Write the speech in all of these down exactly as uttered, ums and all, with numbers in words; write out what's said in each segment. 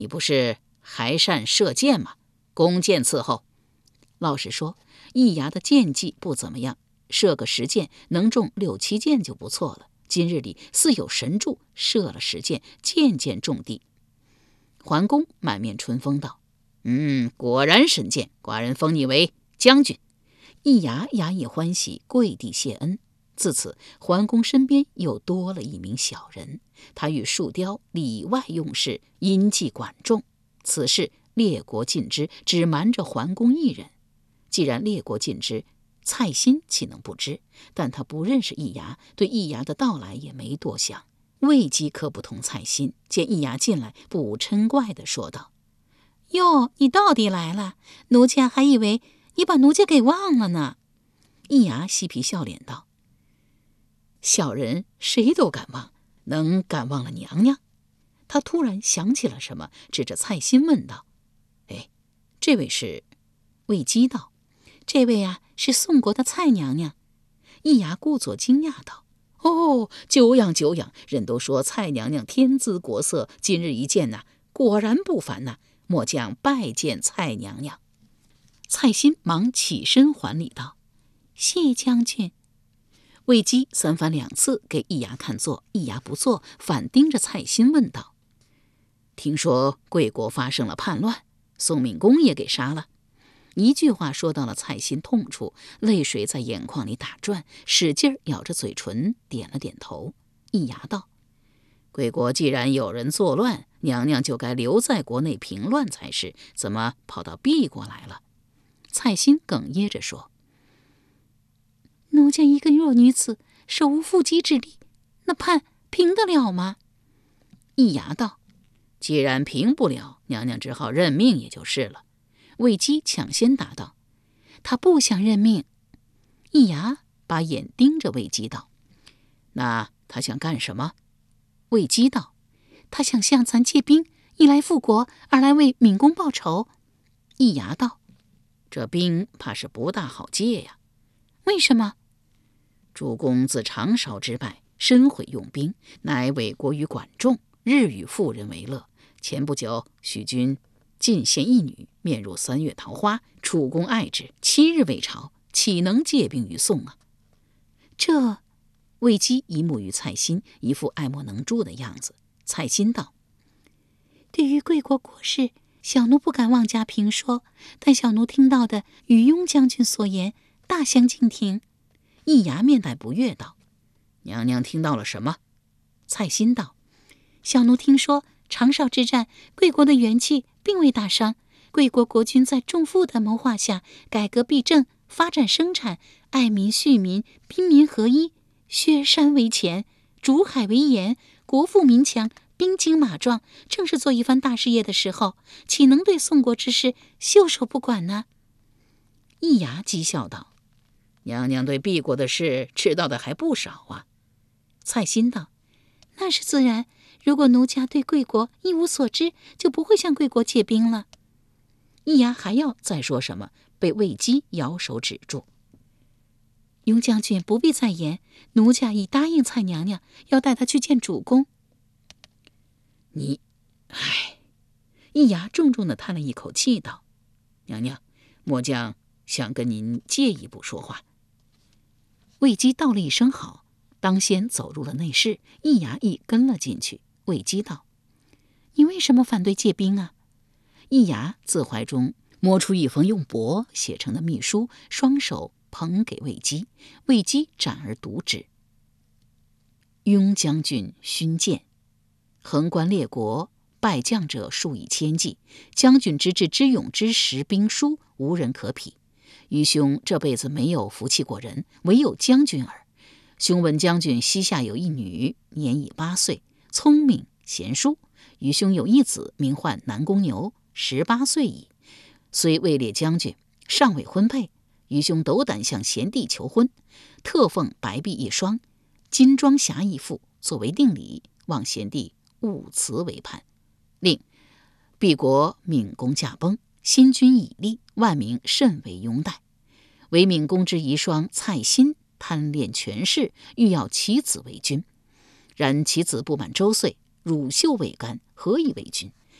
你不是还善射箭吗？弓箭伺候。老实说，易牙的箭技不怎么样，射个十箭能中六七箭就不错了。今日里似有神助，射了十箭，箭箭中地。桓公满面春风道：嗯，果然神箭，寡人封你为将军。易牙衙役欢喜，跪地谢恩。自此，桓公身边又多了一名小人，他与树雕里外用事，阴计管仲。此事列国尽知，只瞒着桓公一人。既然列国尽知，蔡新岂能不知？但他不认识易牙，对易牙的到来也没多想。魏姬可不同蔡新，见易牙进来，不无嗔怪地说道：哟，你到底来了，奴家还以为你把奴家给忘了呢。易牙嬉皮笑脸道：小人谁都敢忘，能敢忘了娘娘？他突然想起了什么，指着蔡新问道：哎，这位是？魏姬道：这位啊，是宋国的蔡娘娘。易牙故作惊讶道：哦，久仰久仰，人都说蔡娘娘天姿国色，今日一见呐、啊，果然不凡呐、啊，末将拜见蔡娘娘。蔡新忙起身还礼道：谢将军。魏姬三番两次给易牙看座，易牙不做，反盯着蔡新问道：听说贵国发生了叛乱，宋闵公也给杀了。一句话说到了蔡新痛处，泪水在眼眶里打转，使劲咬着嘴唇，点了点头。易牙道：贵国既然有人作乱，娘娘就该留在国内平乱才是，怎么跑到敝国来了？蔡新哽咽着说：奴家一个弱女子，手无缚鸡之力，那叛平得了吗？易牙道：既然平不了，娘娘只好认命也就是了。魏姬抢先答道：他不想认命。易牙把眼盯着魏姬道：那他想干什么？魏姬道：他想向咱借兵，一来复国，二来为闵公报仇。易牙道：这兵怕是不大好借呀。为什么？主公自长勺之败，深悔用兵，乃委国于管仲，日与妇人为乐。前不久，许君进献一女，面如三月桃花，楚公爱之，七日未朝，岂能借兵于宋啊？这魏姬一目于蔡新，一副爱莫能助的样子。蔡新道：对于贵国国事，小奴不敢妄加评说，但小奴听到的与雍将军所言大相径庭。易牙面带不悦道：娘娘听到了什么？蔡新道：小奴听说长勺之战，贵国的元气并未大伤，贵国国君在仲父的谋划下，改革弊政，发展生产，爱民恤民，兵民合一，削山为钳，逐海为盐，国富民强，兵精马壮，正是做一番大事业的时候，岂能对宋国之事袖手不管呢？易牙讥笑道：娘娘对敝国的事知道的还不少啊。蔡新道：那是自然，如果奴家对贵国一无所知，就不会向贵国借兵了。易牙还要再说什么，被魏姬摇手止住。雍将军不必再言，奴家已答应蔡娘娘，要带她去见主公。你，唉。易牙重重地叹了一口气道：娘娘，末将想跟您借一步说话。魏姬道了一声好，当先走入了内室，易牙亦跟了进去。魏姬道：你为什么反对借兵啊？易牙自怀中摸出一封用帛写成的密书，双手捧给魏姬。魏姬展而读之：雍将军勋鉴，横观列国，败将者数以千计，将军之智之勇之识兵书，无人可匹。余兄这辈子没有服气过人，唯有将军耳。兄闻将军膝下有一女，年已八岁，聪明贤淑。余兄有一子，名唤南宫牛，十八岁矣。虽位列将军，尚未婚配。余兄斗胆向贤弟求婚，特奉白璧一双，金装匣一副，作为定礼，望贤弟勿辞为盼。另敝国闵公驾崩，新君已立，万民甚为拥戴。唯闵公之遗孀蔡新贪恋权势，欲要其子为君，然其子不满周岁，乳臭未干，何以为君？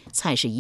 蔡氏一